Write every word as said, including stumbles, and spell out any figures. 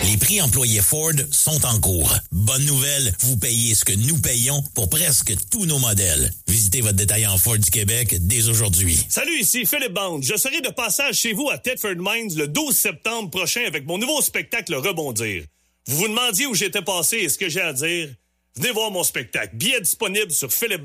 Les prix employés Ford sont en cours. Bonne nouvelle, vous payez ce que nous payons pour presque tous nos modèles. Visitez votre détaillant Ford du Québec dès aujourd'hui. Salut, ici Philippe Bond. Je serai de passage chez vous à Thetford Mines le douze septembre prochain avec mon nouveau spectacle Rebondir. Vous vous demandiez où j'étais passé et ce que j'ai à dire? Venez voir mon spectacle. Billets disponibles sur Philippe